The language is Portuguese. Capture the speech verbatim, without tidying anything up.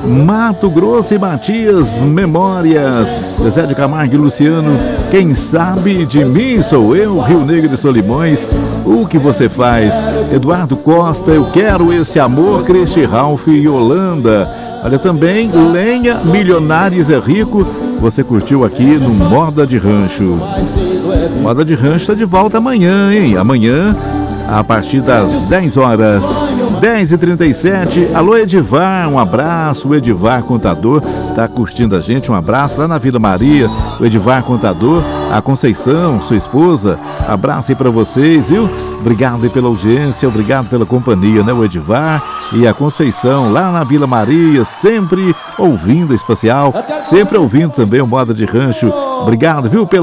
Mato Grosso e Matias, Memórias, Zezé de Camargo e Luciano, Quem Sabe de Mim Sou Eu, Rio Negro e Solimões, O Que Você Faz, Eduardo Costa, Eu Quero Esse Amor, Cristi Ralph e Holanda. Olha também, Lenha, Milionários é Rico, você curtiu aqui no Moda de Rancho. Moda de Rancho está de volta amanhã, hein? Amanhã, a partir das dez horas, dez e trinta e sete. Alô, Edivar, um abraço. O Edivar Contador tá curtindo a gente, um abraço lá na Vila Maria. O Edivar Contador, a Conceição, sua esposa, abraço aí pra vocês, viu? Obrigado aí pela audiência, obrigado pela companhia, né? O Edivar e a Conceição lá na Vila Maria, sempre ouvindo a Especial, sempre ouvindo também o Moda de Rancho. Obrigado, viu? Pela